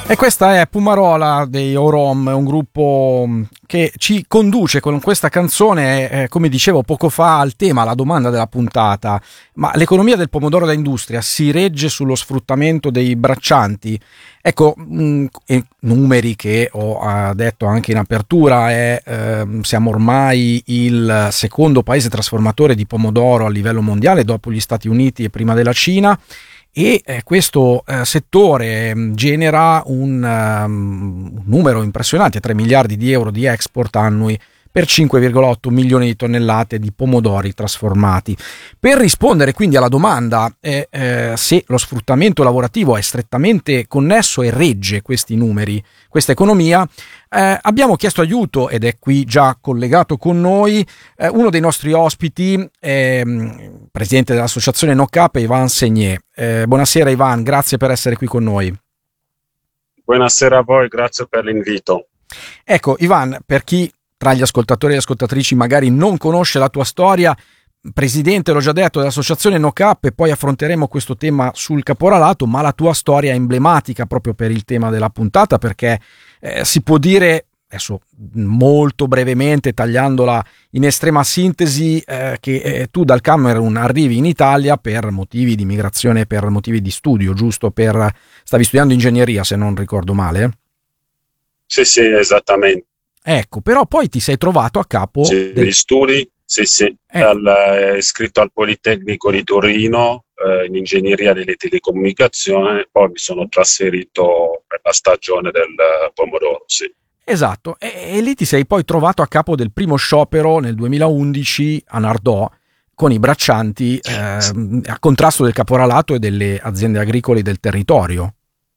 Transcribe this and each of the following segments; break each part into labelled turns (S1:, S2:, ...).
S1: E questa è Pumarola dei Orom, un gruppo che ci conduce con questa canzone, come dicevo poco fa, al tema, alla domanda della puntata. Ma l'economia del pomodoro da industria si regge sullo sfruttamento dei braccianti? Ecco, numeri che ho detto anche in apertura, siamo ormai il secondo paese trasformatore di pomodoro a livello mondiale dopo gli Stati Uniti e prima della Cina. E questo settore genera un numero impressionante, 3 miliardi di euro di export annui per 5,8 milioni di tonnellate di pomodori trasformati. Per rispondere quindi alla domanda se lo sfruttamento lavorativo è strettamente connesso e regge questi numeri, questa economia, abbiamo chiesto aiuto, ed è qui già collegato con noi uno dei nostri ospiti, presidente dell'associazione NOCAP, Ivan Segné. Buonasera Ivan, grazie per essere qui con noi.
S2: Buonasera a voi, grazie per l'invito.
S1: Ecco Ivan, per chi tra gli ascoltatori e le ascoltatrici magari non conosce la tua storia, presidente, l'ho già detto, dell'associazione NOCAP, e poi affronteremo questo tema sul caporalato, ma la tua storia è emblematica proprio per il tema della puntata, perché si può dire, adesso molto brevemente, tagliandola in estrema sintesi, che tu dal Camerun arrivi in Italia per motivi di migrazione, per motivi di studio, giusto? Stavi studiando ingegneria, se non ricordo male?
S2: Sì, esattamente.
S1: Ecco, però poi ti sei trovato a capo
S2: degli studi, iscritto al Politecnico di Torino in ingegneria delle telecomunicazioni, poi mi sono trasferito per la stagione del pomodoro, sì.
S1: Esatto, e lì ti sei poi trovato a capo del primo sciopero nel 2011 a Nardò con i braccianti a contrasto del caporalato e delle aziende agricole del territorio.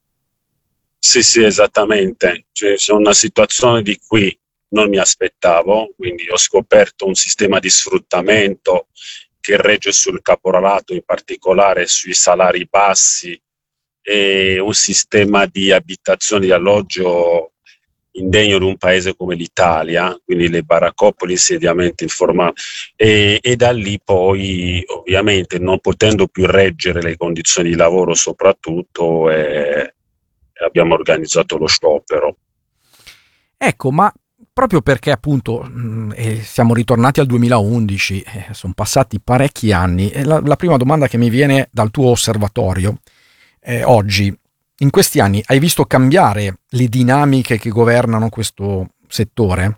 S2: Sì, esattamente. Cioè, sono una situazione di cui non mi aspettavo, quindi ho scoperto un sistema di sfruttamento che regge sul caporalato, in particolare sui salari bassi, e un sistema di abitazione, di alloggio indegno di un paese come l'Italia, quindi le baraccopoli, insediamenti informali, e da lì poi ovviamente non potendo più reggere le condizioni di lavoro soprattutto, abbiamo organizzato lo sciopero.
S1: Ecco, ma proprio perché appunto siamo ritornati al 2011, sono passati parecchi anni, e la prima domanda che mi viene dal tuo osservatorio oggi, in questi anni hai visto cambiare le dinamiche che governano questo settore?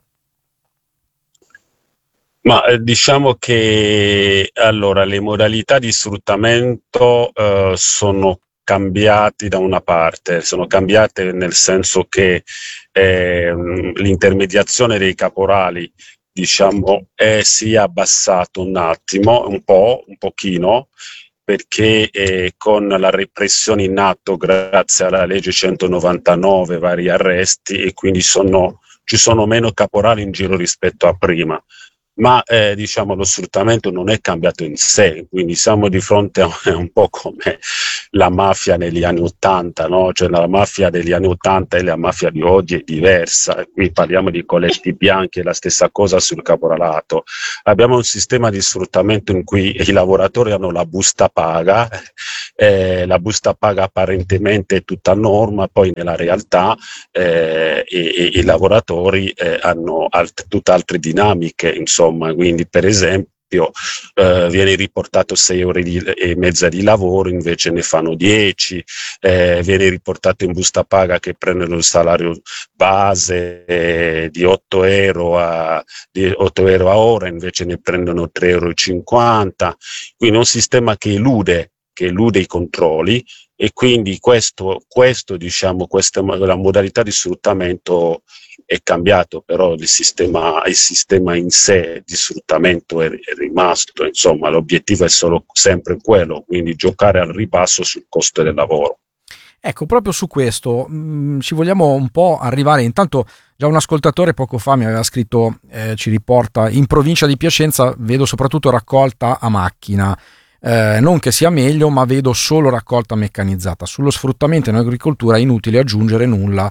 S2: Ma diciamo che allora le modalità di sfruttamento sono cambiati da una parte, sono cambiate nel senso che l'intermediazione dei caporali, diciamo, si è abbassato un attimo, un pochino, perché con la repressione in atto grazie alla legge 199, vari arresti, e quindi ci sono meno caporali in giro rispetto a prima. Ma diciamo lo sfruttamento non è cambiato in sé, quindi siamo di fronte a un po' come la mafia negli anni '80, no? Cioè la mafia degli anni '80 e la mafia di oggi è diversa, qui parliamo di colletti bianchi, è la stessa cosa sul caporalato. Abbiamo un sistema di sfruttamento in cui i lavoratori hanno la busta paga apparentemente è tutta a norma, poi nella realtà i lavoratori hanno tutte altre dinamiche, insomma. Quindi per esempio viene riportato 6,5 € di lavoro, invece ne fanno 10, viene riportato in busta paga che prendono il salario base di 8 € a ora, invece ne prendono 3,50 €, quindi un sistema che elude i controlli, e quindi questo diciamo, la modalità di sfruttamento è cambiato, però il sistema in sé di sfruttamento è rimasto, insomma l'obiettivo è sempre quello, quindi giocare al ribasso sul costo del lavoro.
S1: Ecco, proprio su questo ci vogliamo un po' arrivare. Intanto già un ascoltatore poco fa mi aveva scritto, ci riporta, in provincia di Piacenza vedo soprattutto raccolta a macchina. Non che sia meglio, ma vedo solo raccolta meccanizzata. Sullo sfruttamento in agricoltura è inutile aggiungere nulla.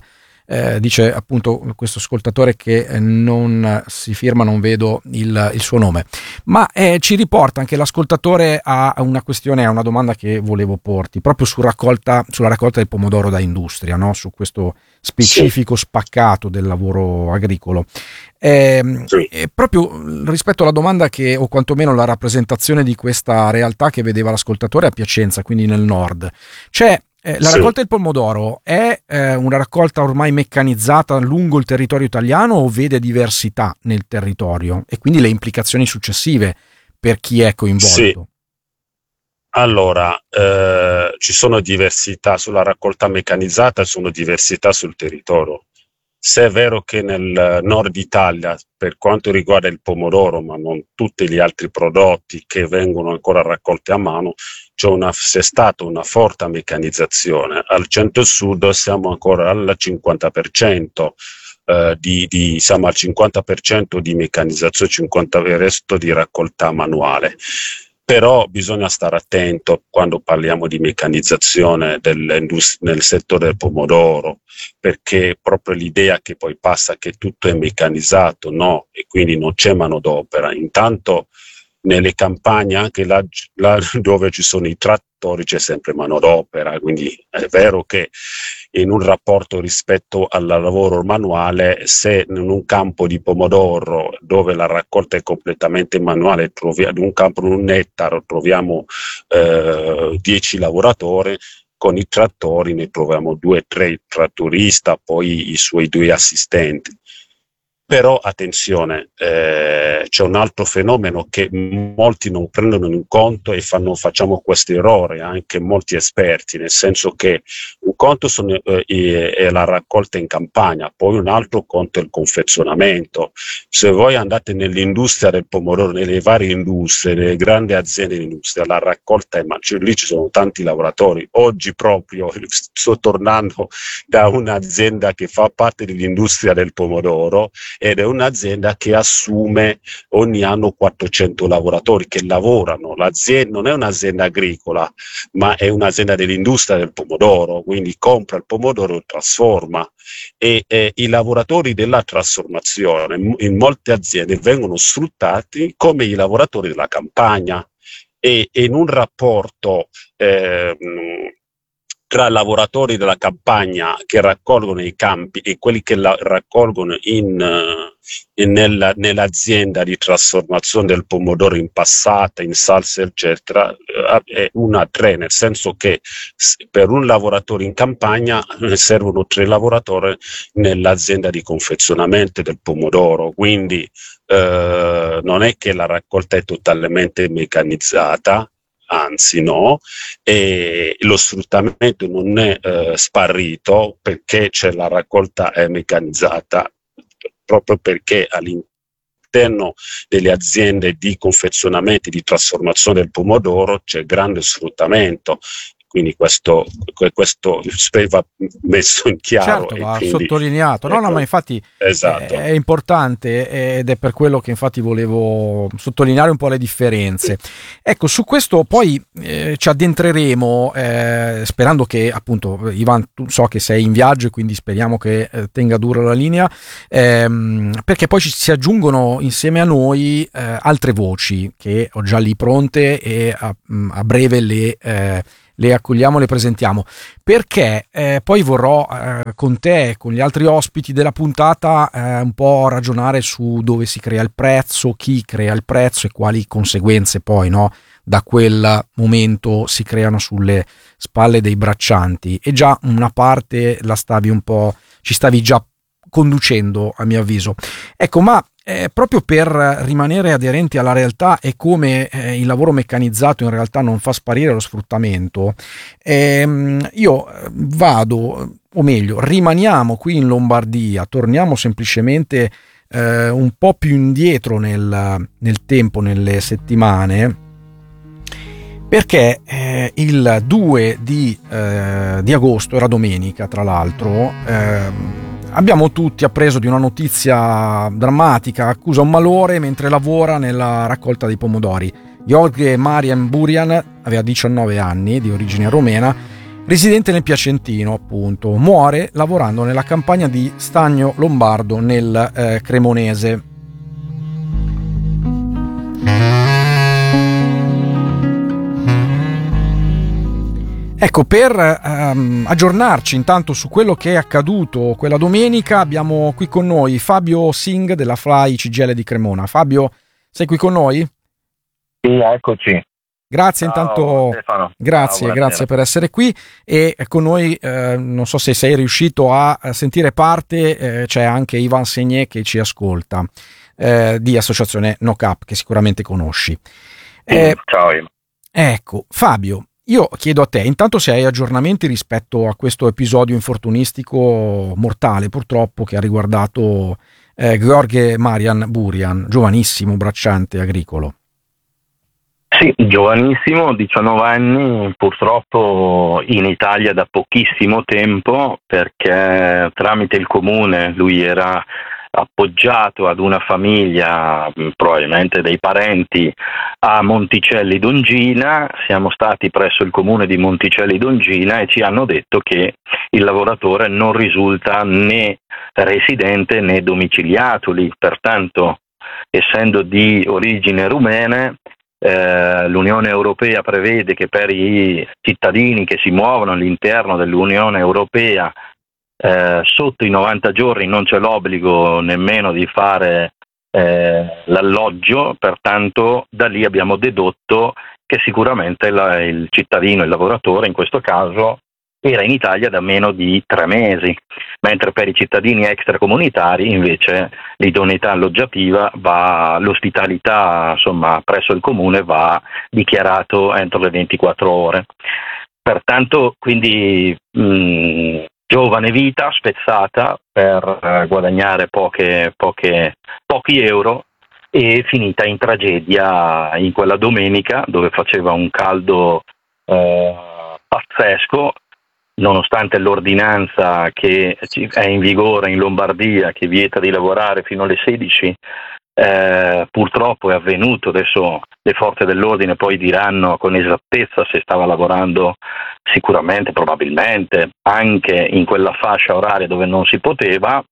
S1: dice appunto questo ascoltatore che non si firma, non vedo il suo nome, ma ci riporta anche l'ascoltatore a una questione, a una domanda che volevo porti proprio sulla raccolta del pomodoro da industria, no? Su questo specifico spaccato del lavoro agricolo. Proprio rispetto alla domanda o quantomeno la rappresentazione di questa realtà che vedeva l'ascoltatore a Piacenza, quindi nel nord, c'è la raccolta del pomodoro è una raccolta ormai meccanizzata lungo il territorio italiano o vede diversità nel territorio e quindi le implicazioni successive per chi è coinvolto?
S2: Sì. Allora, ci sono diversità sulla raccolta meccanizzata, sono diversità sul territorio. Se è vero che nel nord Italia, per quanto riguarda il pomodoro, ma non tutti gli altri prodotti che vengono ancora raccolti a mano, c'è stata una forte meccanizzazione. Al centro-sud siamo ancora al 50%. Siamo al 50% di meccanizzazione, 50% il resto di raccolta manuale. Però bisogna stare attento quando parliamo di meccanizzazione nel settore del pomodoro, perché proprio l'idea che poi passa che tutto è meccanizzato, no, e quindi non c'è manodopera. Intanto nelle campagne, anche là dove ci sono i trattori, c'è sempre manodopera, quindi è vero che in un rapporto rispetto al lavoro manuale, se in un campo di pomodoro dove la raccolta è completamente manuale, in un campo, in un ettaro, troviamo 10 lavoratori, con i trattori ne troviamo 2-3, il trattorista, poi i suoi 2 assistenti. Però attenzione, c'è un altro fenomeno che molti non prendono in conto e facciamo questo errore, anche molti esperti, nel senso che un conto è la raccolta in campagna, poi un altro conto è il confezionamento. Se voi andate nell'industria del pomodoro, nelle varie industrie, nelle grandi aziende di industria, la raccolta lì ci sono tanti lavoratori. Oggi proprio sto tornando da un'azienda che fa parte dell'industria del pomodoro, ed è un'azienda che assume ogni anno 400 lavoratori che lavorano. L'azienda non è un'azienda agricola, ma è un'azienda dell'industria del pomodoro, quindi compra il pomodoro e lo trasforma. E i lavoratori della trasformazione in molte aziende vengono sfruttati come i lavoratori della campagna, e in un rapporto tra lavoratori della campagna che raccolgono i campi e quelli che raccolgono nell'azienda di trasformazione del pomodoro in passata, in salsa, eccetera, è 1-3, nel senso che per un lavoratore in campagna servono 3 lavoratori nell'azienda di confezionamento del pomodoro, quindi non è che la raccolta è totalmente meccanizzata, anzi no, e lo sfruttamento non è sparito, perché la raccolta è meccanizzata, proprio perché all'interno delle aziende di confezionamento e di trasformazione del pomodoro c'è grande sfruttamento. Quindi questo va messo in chiaro.
S1: Certo, va sottolineato. No, ma infatti
S2: esatto.
S1: È importante, ed è per quello che infatti volevo sottolineare un po' le differenze. Ecco, su questo poi ci addentreremo, sperando che appunto, Ivan, tu so che sei in viaggio e quindi speriamo che tenga dura la linea, perché poi si aggiungono insieme a noi altre voci che ho già lì pronte e a breve le accogliamo, le presentiamo, perché poi vorrò con te e con gli altri ospiti della puntata un po' ragionare su dove si crea il prezzo, chi crea il prezzo e quali conseguenze poi, no, da quel momento si creano sulle spalle dei braccianti. E già una parte ci stavi già conducendo, a mio avviso. Ecco, ma proprio per rimanere aderenti alla realtà e come il lavoro meccanizzato in realtà non fa sparire lo sfruttamento, io rimaniamo qui in Lombardia, torniamo semplicemente un po' più indietro nel tempo, nelle settimane, perché il 2 di agosto, era domenica tra l'altro, abbiamo tutti appreso di una notizia drammatica: accusa un malore mentre lavora nella raccolta dei pomodori. Jorge Marian Burian aveva 19 anni, di origine romena, residente nel Piacentino, appunto. Muore lavorando nella campagna di Stagno Lombardo nel Cremonese. Ecco, per aggiornarci intanto su quello che è accaduto quella domenica, abbiamo qui con noi Fabio Singh della FLAI CGIL di Cremona. Fabio, sei qui con noi?
S3: Sì, eccoci.
S1: Grazie.
S3: Ciao,
S1: intanto
S3: Stefano.
S1: grazie per essere qui e con noi. Non so se sei riuscito a sentire parte, c'è anche Ivan Segné che ci ascolta, di Associazione No Cap, che sicuramente conosci.
S3: Ciao Ivan.
S1: Ecco, Fabio, io chiedo a te intanto se hai aggiornamenti rispetto a questo episodio infortunistico mortale, purtroppo, che ha riguardato Gheorghe Marian Burian, giovanissimo bracciante agricolo.
S3: Sì, giovanissimo, 19 anni, purtroppo in Italia da pochissimo tempo, perché tramite il comune lui era appoggiato ad una famiglia, probabilmente dei parenti, a Monticelli d'Ongina. Siamo stati presso il comune di Monticelli d'Ongina e ci hanno detto che il lavoratore non risulta né residente né domiciliato lì, pertanto essendo di origine rumene, l'Unione Europea prevede che per i cittadini che si muovono all'interno dell'Unione Europea sotto i 90 giorni non c'è l'obbligo nemmeno di fare l'alloggio, pertanto da lì abbiamo dedotto che sicuramente il cittadino, il lavoratore in questo caso, era in Italia da meno di 3 mesi, mentre per i cittadini extracomunitari invece l'idoneità alloggiativa l'ospitalità insomma presso il comune va dichiarato entro le 24 ore. Pertanto quindi giovane vita spezzata per guadagnare pochi euro e finita in tragedia in quella domenica dove faceva un caldo pazzesco, nonostante l'ordinanza che è in vigore in Lombardia che vieta di lavorare fino alle 16. Purtroppo è avvenuto, adesso le forze dell'ordine poi diranno con esattezza se stava lavorando sicuramente, probabilmente anche in quella fascia oraria dove non si poteva,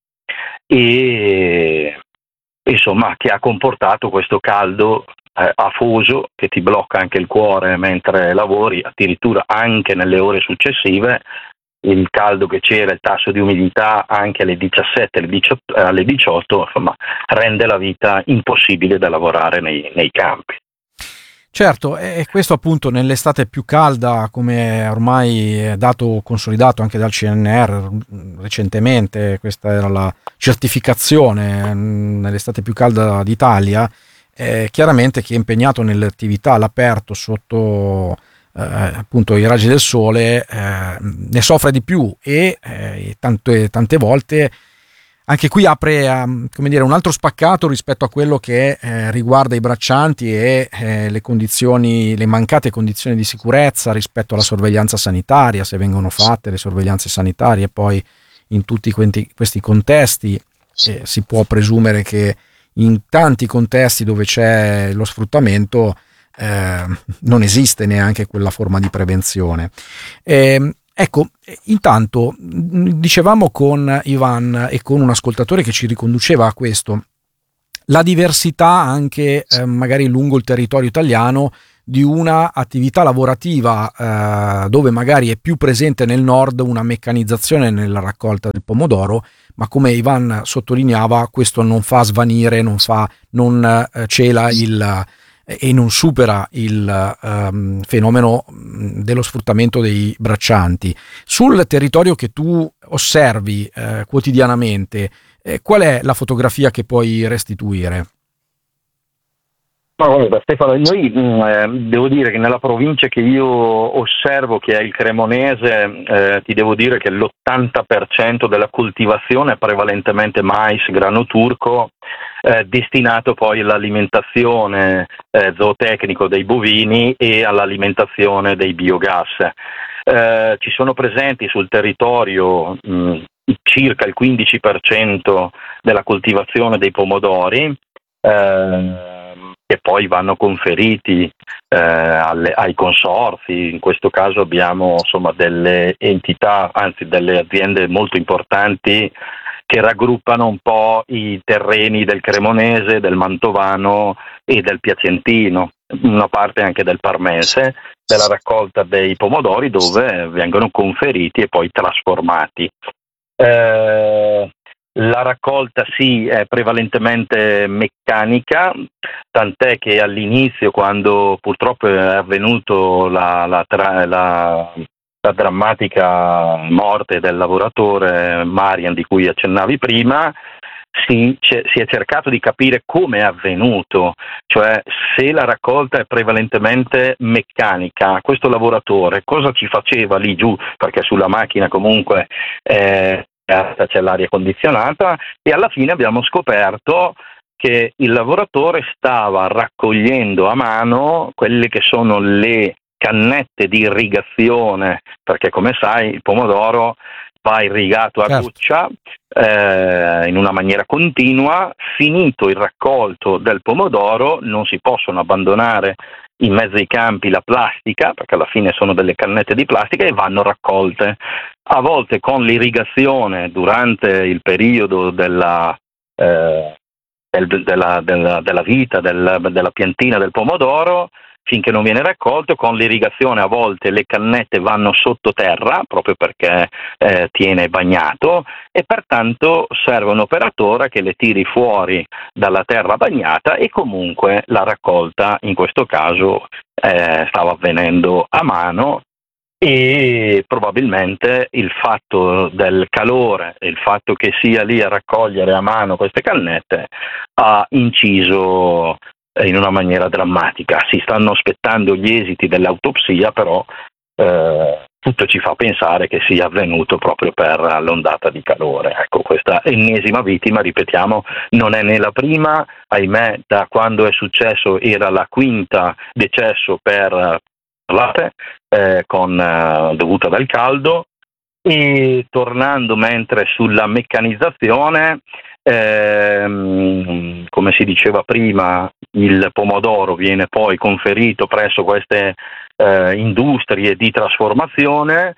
S3: e insomma che ha comportato questo caldo afoso che ti blocca anche il cuore mentre lavori, addirittura anche nelle ore successive. Il caldo che c'era, il tasso di umidità anche alle 17, alle 18, insomma, rende la vita impossibile da lavorare nei campi.
S1: Certo, e questo appunto nell'estate più calda, come ormai è dato consolidato anche dal CNR recentemente, questa era la certificazione nell'estate più calda d'Italia, chiaramente chi è impegnato nelle attività all'aperto sotto appunto i raggi del sole ne soffre di più e tante volte anche qui apre come dire, un altro spaccato rispetto a quello che riguarda i braccianti e le mancate condizioni di sicurezza rispetto alla sorveglianza sanitaria, se vengono fatte le sorveglianze sanitarie. Poi in tutti questi contesti si può presumere che in tanti contesti dove c'è lo sfruttamento non esiste neanche quella forma di prevenzione. Ecco, intanto dicevamo con Ivan e con un ascoltatore che ci riconduceva a questo, la diversità anche magari lungo il territorio italiano di una attività lavorativa dove magari è più presente nel nord una meccanizzazione nella raccolta del pomodoro, ma come Ivan sottolineava questo non fa svanire, non cela e non supera il fenomeno dello sfruttamento dei braccianti. Sul territorio che tu osservi quotidianamente, qual è la fotografia che puoi restituire?
S3: Ma guarda Stefano, noi devo dire che nella provincia che io osservo, che è il Cremonese, ti devo dire che l'80% della coltivazione è prevalentemente mais, grano turco, destinato poi all'alimentazione zootecnico dei bovini e all'alimentazione dei biogas. Ci sono presenti sul territorio circa il 15% della coltivazione dei pomodori, che poi vanno conferiti ai consorzi. In questo caso abbiamo insomma delle entità, anzi delle aziende molto importanti che raggruppano un po' i terreni del Cremonese, del Mantovano e del Piacentino, una parte anche del Parmense, della raccolta dei pomodori, dove vengono conferiti e poi trasformati. La raccolta sì è prevalentemente meccanica, tant'è che all'inizio, quando purtroppo è avvenuto la drammatica morte del lavoratore Marian di cui accennavi prima, si è cercato di capire come è avvenuto, cioè se la raccolta è prevalentemente meccanica, questo lavoratore cosa ci faceva lì giù, perché sulla macchina comunque c'è l'aria condizionata, e alla fine abbiamo scoperto che il lavoratore stava raccogliendo a mano quelle che sono le cannette di irrigazione, perché come sai il pomodoro va irrigato a goccia in una maniera continua. Finito il raccolto del pomodoro non si possono abbandonare in mezzo ai campi la plastica, perché alla fine sono delle cannette di plastica, e vanno raccolte. A volte con l'irrigazione durante il periodo della vita della piantina del pomodoro, finché non viene raccolto, con l'irrigazione a volte le cannette vanno sottoterra proprio perché tiene bagnato, e pertanto serve un operatore che le tiri fuori dalla terra bagnata, e comunque la raccolta in questo caso stava avvenendo a mano, e probabilmente il fatto del calore e il fatto che sia lì a raccogliere a mano queste cannette ha inciso in una maniera drammatica. Si stanno aspettando gli esiti dell'autopsia, però tutto ci fa pensare che sia avvenuto proprio per l'ondata di calore. Ecco, questa ennesima vittima, ripetiamo, non è né la prima, ahimè, da quando è successo era la quinta decesso per latte dovuta dal caldo. E tornando mentre sulla meccanizzazione, come si diceva prima, il pomodoro viene poi conferito presso queste industrie di trasformazione,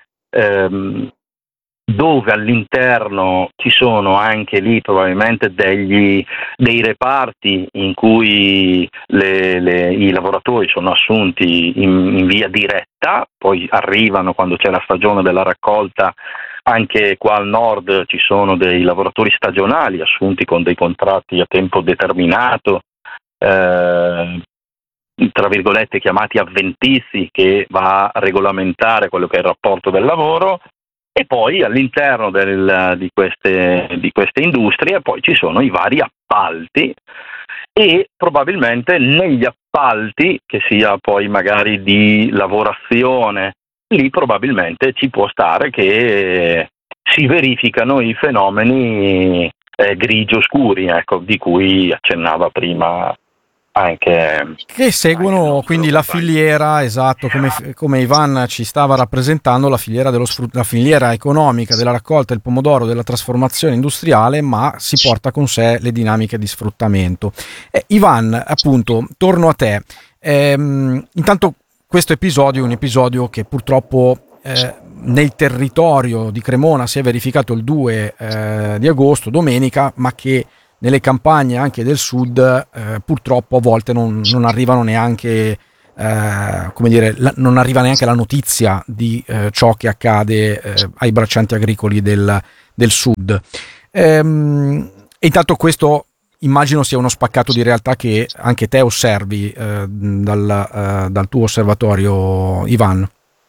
S3: dove all'interno ci sono anche lì probabilmente dei reparti in cui i lavoratori sono assunti in via diretta, poi arrivano quando c'è la stagione della raccolta. Anche qua al nord ci sono dei lavoratori stagionali assunti con dei contratti a tempo determinato, tra virgolette chiamati avventizi, che va a regolamentare quello che è il rapporto del lavoro. E poi all'interno di queste industrie poi ci sono i vari appalti, e probabilmente negli appalti, che sia poi magari di lavorazione, lì probabilmente ci può stare che si verificano i fenomeni grigio-scuri, ecco, di cui accennava prima anche,
S1: che seguono quindi la filiera, esatto, come Ivan ci stava rappresentando, la filiera la filiera economica della raccolta del pomodoro, della trasformazione industriale, ma si porta con sé le dinamiche di sfruttamento. Ivan, appunto, torno a te. Intanto questo episodio è un episodio che purtroppo nel territorio di Cremona si è verificato il 2 di agosto, domenica, ma che nelle campagne anche del sud purtroppo a volte non arrivano neanche, non arriva neanche la notizia di ciò che accade ai braccianti agricoli del sud. E intanto questo immagino sia uno spaccato di realtà che anche te osservi dal tuo osservatorio, Ivan.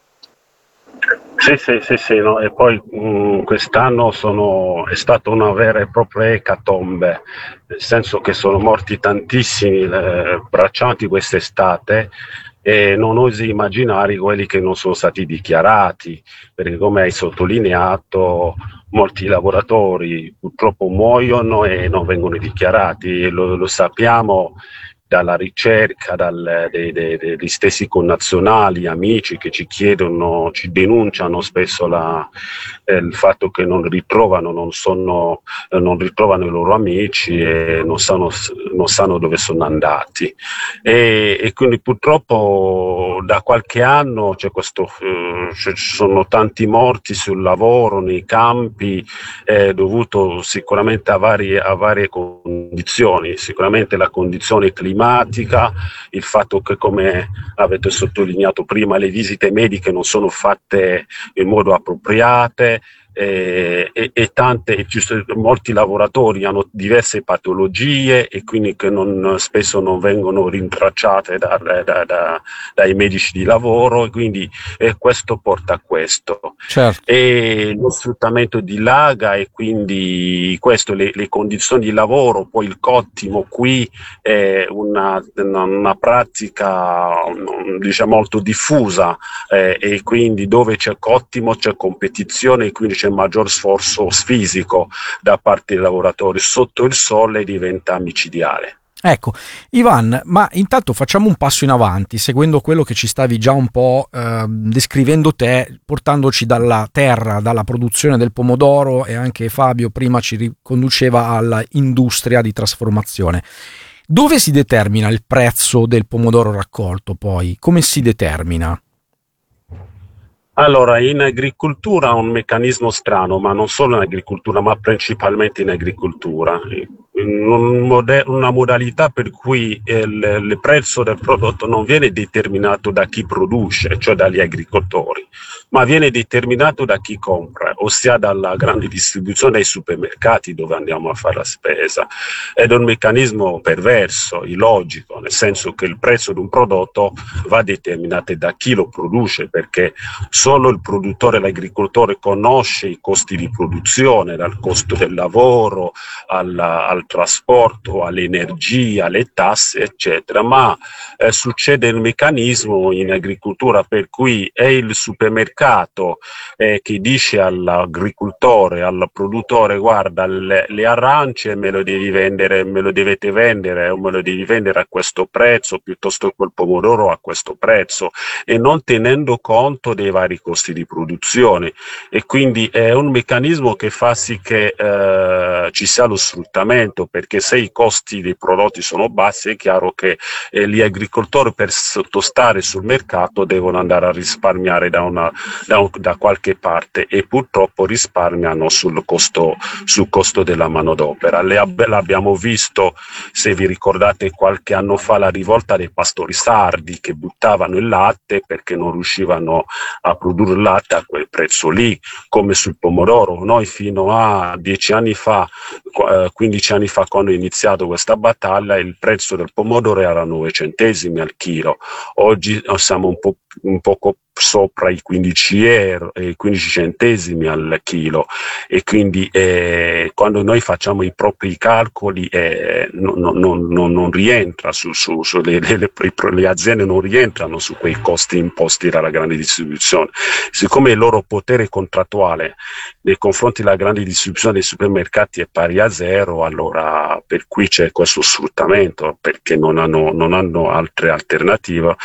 S2: Sì, no. E poi quest'anno è stata una vera e propria ecatombe, nel senso che sono morti tantissimi braccianti quest'estate, e non osi immaginare quelli che non sono stati dichiarati, perché come hai sottolineato molti lavoratori purtroppo muoiono e non vengono dichiarati. Lo sappiamo dalla ricerca, degli stessi connazionali, amici che ci chiedono, ci denunciano spesso il fatto che non ritrovano i loro amici e non sanno dove sono andati. E quindi purtroppo da qualche anno ci sono tanti morti sul lavoro, nei campi, dovuto sicuramente a varie condizioni, sicuramente la condizione climatica, il fatto che, come avete sottolineato prima, le visite mediche non sono fatte in modo appropriate, e molti lavoratori hanno diverse patologie e quindi che spesso non vengono rintracciate dai medici di lavoro, e quindi questo porta a questo.
S1: Certo.
S2: E lo sfruttamento dilaga, e quindi questo, le condizioni di lavoro. Poi il cottimo qui è una pratica, diciamo, molto diffusa, e quindi dove c'è cottimo c'è competizione, e quindi c'è maggior sforzo fisico da parte dei lavoratori. Sotto il sole diventa micidiale.
S1: Ecco, Ivan, ma intanto facciamo un passo in avanti, seguendo quello che ci stavi già un po' descrivendo te, portandoci dalla terra, dalla produzione del pomodoro, e anche Fabio prima ci riconduceva all'industria di trasformazione. Dove si determina il prezzo del pomodoro raccolto poi? Come si determina?
S2: Allora, in agricoltura è un meccanismo strano, ma non solo in agricoltura, ma principalmente in agricoltura. Una modalità per cui il prezzo del prodotto non viene determinato da chi produce, cioè dagli agricoltori, ma viene determinato da chi compra, ossia dalla grande distribuzione ai supermercati dove andiamo a fare la spesa. Ed è un meccanismo perverso, illogico, nel senso che il prezzo di un prodotto va determinato da chi lo produce, perché solo il produttore, l'agricoltore, conosce i costi di produzione, dal costo del lavoro al trasporto, all'energia, alle tasse, eccetera. Ma succede il meccanismo in agricoltura per cui è il supermercato che dice all'agricoltore, al produttore: guarda, le arance me lo dovete vendere, o me lo devi vendere a questo prezzo, piuttosto che quel pomodoro a questo prezzo, e non tenendo conto dei vari costi di produzione. E quindi è un meccanismo che fa sì che ci sia lo sfruttamento, perché se i costi dei prodotti sono bassi è chiaro che gli agricoltori, per sottostare sul mercato, devono andare a risparmiare da qualche parte, e purtroppo risparmiano sul costo della manodopera. L'abbiamo visto, se vi ricordate, qualche anno fa, la rivolta dei pastori sardi che buttavano il latte perché non riuscivano a produrre latte a quel prezzo lì, come sul pomodoro. Noi fino a 10 anni fa, 15 anni fa, quando è iniziato questa battaglia, il prezzo del pomodoro era 9 centesimi al chilo. Oggi siamo un poco sopra i 15 centesimi al chilo, e quindi quando noi facciamo i propri calcoli non rientra le aziende non rientrano su quei costi imposti dalla grande distribuzione. Siccome il loro potere contrattuale nei confronti della grande distribuzione dei supermercati è pari a zero, allora per cui c'è questo sfruttamento, perché non hanno altre alternative,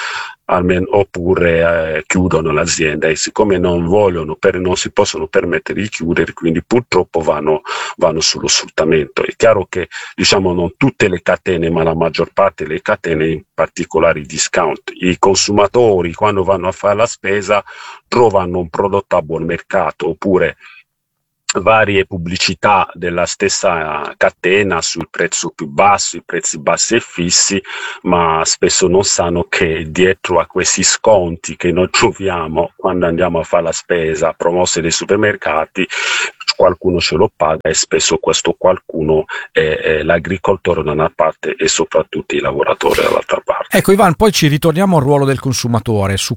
S2: oppure chiudono l'azienda, e siccome non si possono permettere di chiudere, quindi purtroppo vanno sullo sfruttamento. È chiaro che, diciamo, non tutte le catene, ma la maggior parte delle catene, in particolare i discount, i consumatori, quando vanno a fare la spesa, trovano un prodotto a buon mercato, oppure varie pubblicità della stessa catena sul prezzo più basso, i prezzi bassi e fissi, ma spesso non sanno che dietro a questi sconti che noi troviamo quando andiamo a fare la spesa, promosse dai supermercati, qualcuno ce lo paga, e spesso questo qualcuno è l'agricoltore da una parte e soprattutto i lavoratori dall'altra parte.
S1: Ecco, Ivan, poi ci ritorniamo al ruolo del consumatore su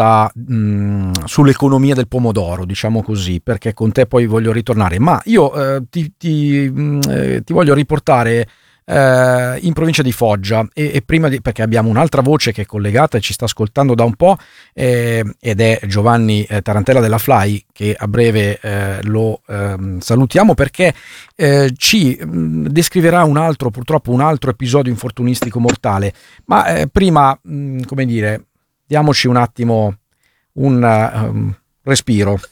S1: sull'economia del pomodoro, diciamo così, perché con te poi voglio ritornare, ma io ti voglio riportare in provincia di Foggia, e prima perché abbiamo un'altra voce che è collegata e ci sta ascoltando da un po', ed è Giovanni Tarantella della Fly, che a breve lo salutiamo, perché ci descriverà purtroppo un altro episodio infortunistico mortale. Ma prima, come dire, diamoci un attimo un respiro.